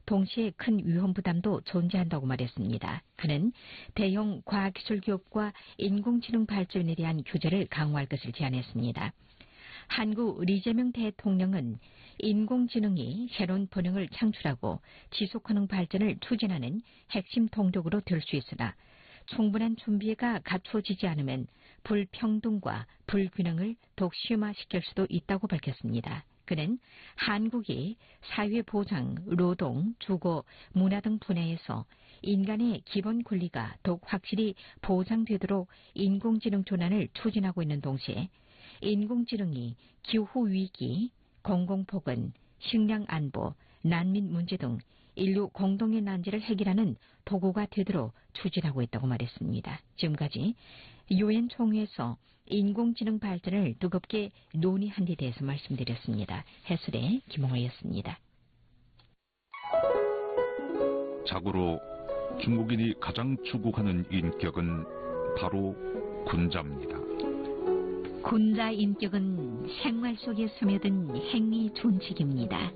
동시에 큰 위험 부담도 존재한다고 말했습니다. 그는 대형 과학기술 기업과 인공지능 발전에 대한 규제를 강화할 것을 제안했습니다. 한국 이재명 대통령은 인공지능이 새로운 번영을 창출하고 지속가능 발전을 추진하는 핵심 동력으로 될 수 있으나 충분한 준비가 갖춰지지 않으면 불평등과 불균형을 독심화시킬 수도 있다고 밝혔습니다. 그는 한국이 사회보장, 노동, 주거, 문화 등 분야에서 인간의 기본 권리가 더욱 확실히 보장되도록 인공지능 전환을 추진하고 있는 동시에 인공지능이 기후위기, 공공보건, 식량 안보, 난민 문제 등 인류 공동의 난제를 해결하는 도구가 되도록 추진하고 있다고 말했습니다. 지금까지 유엔 총회에서 인공지능 발전을 뜨겁게 논의한 데 대해서 말씀드렸습니다. 해설의 김홍호였습니다. 자고로 중국인이 가장 추구하는 인격은 바로 군자입니다. 군자 인격은 생활 속에 스며든 행위 존칙입니다.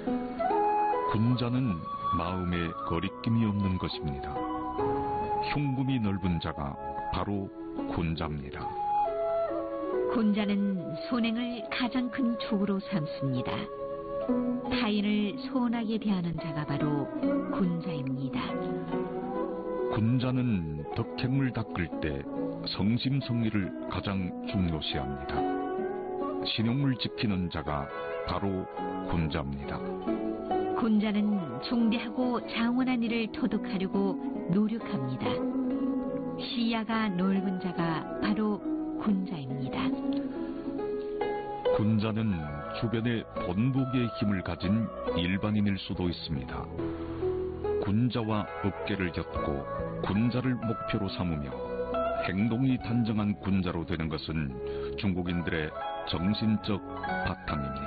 군자는 마음에 거리낌이 없는 것입니다. 흉금이 넓은 자가 바로 군자입니다. 군자는 선행을 가장 큰 축으로 삼습니다. 타인을 소원하게 대하는 자가 바로 군자입니다. 군자는 덕행을 닦을 때 성심성의를 가장 중요시합니다. 신용을 지키는 자가 바로 군자입니다. 군자는 중대하고 장원한 일을 터득하려고 노력합니다. 시야가 넓은 자가 바로 군자입니다. 군자는 주변에 번복의 힘을 가진 일반인일 수도 있습니다. 군자와 업계를 엮고 군자를 목표로 삼으며 행동이 단정한 군자로 되는 것은 중국인들의 정신적 바탕입니다.